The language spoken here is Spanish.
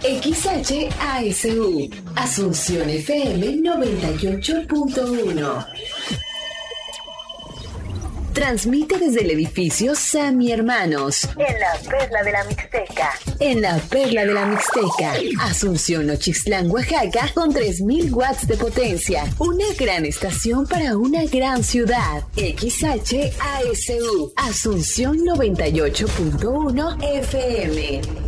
XHASU, Asunción FM 98.1. Transmite desde el edificio Sami Hermanos. En la Perla de la Mixteca. En la Perla de la Mixteca. Asunción, Nochistlán, Oaxaca, con 3.000 watts de potencia. Una gran estación para una gran ciudad. XHASU. Asunción 98.1 FM.